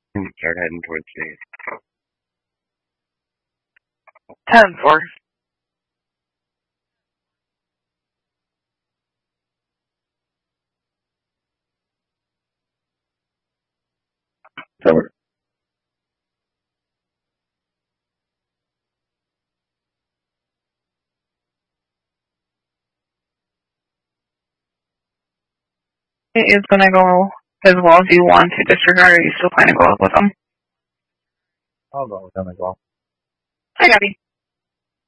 Start heading towards me. 10-4. Over. It is going to go as well. Do you want to disregard, or are you still planning to go up with them? I'll go with him as well. Hi, Gabby.